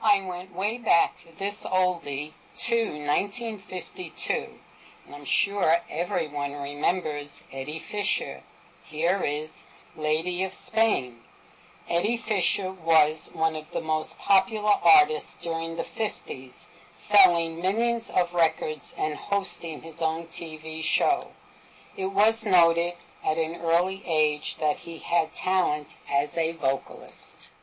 I went way back to this oldie to 1952, and I'm sure everyone remembers Eddie Fisher. Here is Lady of Spain. Eddie Fisher was one of the most popular artists during the 50s, selling millions of records and hosting his own TV show. It was noted at an early age that he had talent as a vocalist.